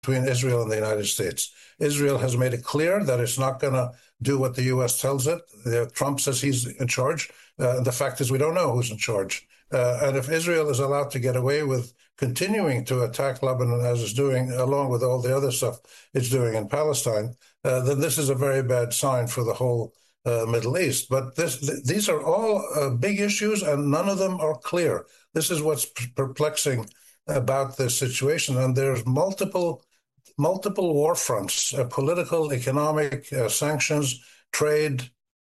between Israel and the United States. Israel has made it clear that it's not going to do what the U.S. tells it. Trump says he's in charge. The fact is we don't know who's in charge. And if Israel is allowed to get away with continuing to attack Lebanon as it's doing, along with all the other stuff it's doing in Palestine, then this is a very bad sign for the whole Middle East. But these are all big issues, and none of them are clear. This is what's perplexing about this situation. And there's multiple war fronts, political, economic, sanctions, trade,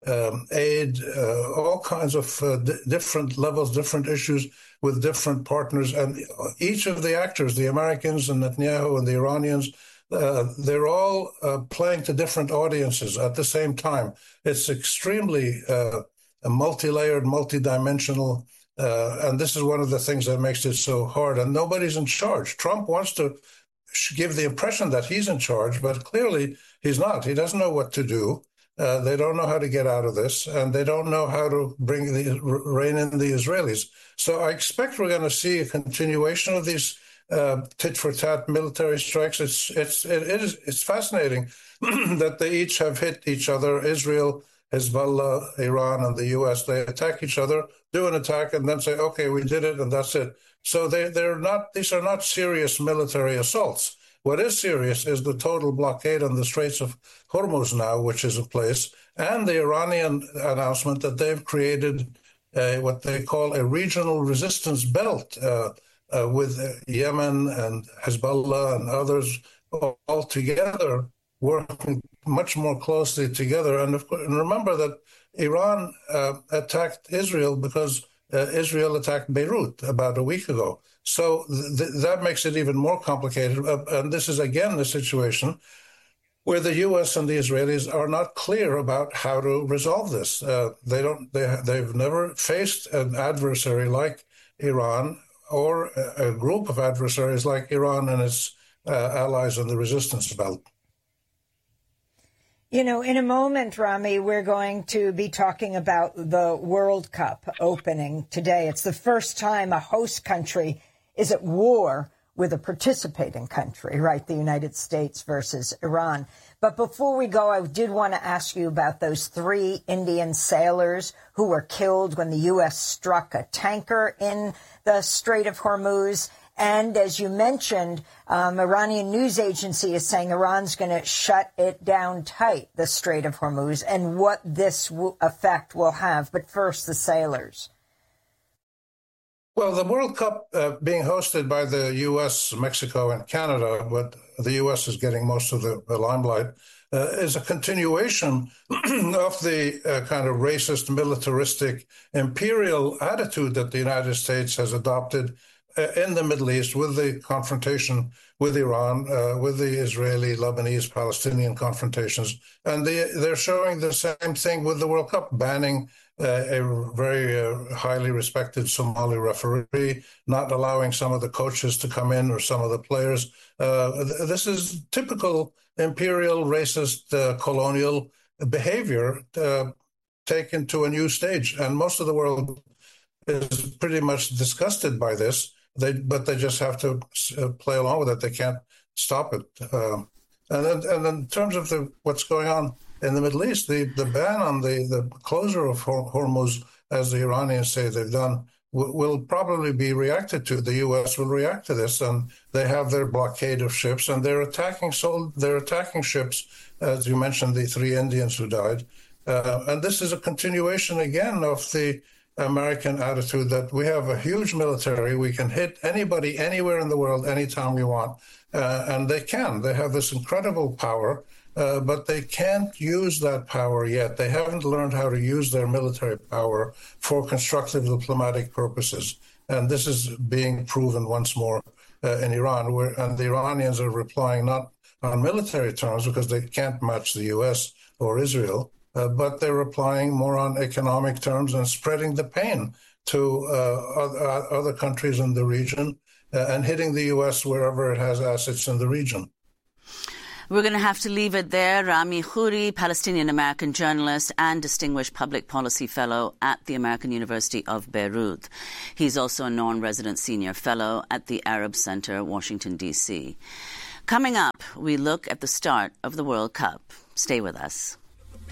aid, all kinds of different levels, different issues with different partners. And each of the actors, the Americans and Netanyahu and the Iranians, they're all playing to different audiences at the same time. It's extremely multi-layered, multi-dimensional, and this is one of the things that makes it so hard. And nobody's in charge. Trump wants to give the impression that he's in charge, but clearly he's not. He doesn't know what to do. They don't know how to get out of this, and they don't know how to rein in the Israelis. So I expect we're going to see a continuation of these tit-for-tat military strikes. It's fascinating that they each have hit each other. Israel, Hezbollah, Iran, and the U.S. They attack each other, do an attack, and then say, "Okay, we did it," and that's it. So they're not. These are not serious military assaults. What is serious is the total blockade on the Straits of Hormuz now, which is in place, and the Iranian announcement that they've created what they call a regional resistance belt with Yemen and Hezbollah and others all together, working much more closely together. And remember that Iran attacked Israel because Israel attacked Beirut about a week ago. So that makes it even more complicated. And this is, again, the situation where the U.S. and the Israelis are not clear about how to resolve this. They've never faced an adversary like Iran or a group of adversaries like Iran and its allies in the resistance belt. You know, in a moment, Rami, we're going to be talking about the World Cup opening today. It's the first time a host country is at war with a participating country, right? The United States versus Iran. But before we go, I did want to ask you about those 3 Indian sailors who were killed when the U.S. struck a tanker in the Strait of Hormuz. And as you mentioned, Iranian news agency is saying Iran's going to shut it down tight, the Strait of Hormuz, and what this effect will have. But first, the sailors. Well, the World Cup being hosted by the U.S., Mexico, and Canada, but the U.S. is getting most of the limelight, is a continuation of the kind of racist, militaristic, imperial attitude that the United States has adopted in the Middle East with the confrontation with Iran, with the Israeli, Lebanese, Palestinian confrontations. And they're showing the same thing with the World Cup, banning a very highly respected Somali referee, not allowing some of the coaches to come in or some of the players. This is typical imperial, racist, colonial behavior taken to a new stage. And most of the world is pretty much disgusted by this. But they just have to play along with it. They can't stop it. And in terms of what's going on in the Middle East, the ban on the closure of Hormuz, as the Iranians say they've done, will probably be reacted to. The U.S. will react to this, and they have their blockade of ships, and they're attacking ships, as you mentioned, the 3 Indians who died. And this is a continuation again of the American attitude that we have a huge military. We can hit anybody, anywhere in the world, anytime we want. And they can. They have this incredible power, but they can't use that power yet. They haven't learned how to use their military power for constructive diplomatic purposes. And this is being proven once more in Iran, and the Iranians are replying not on military terms because they can't match the U.S. or Israel, but they're replying more on economic terms and spreading the pain to other countries in the region and hitting the U.S. wherever it has assets in the region. We're going to have to leave it there. Rami Khouri, Palestinian-American journalist and distinguished public policy fellow at the American University of Beirut. He's also a non-resident senior fellow at the Arab Center, Washington, D.C. Coming up, we look at the start of the World Cup. Stay with us.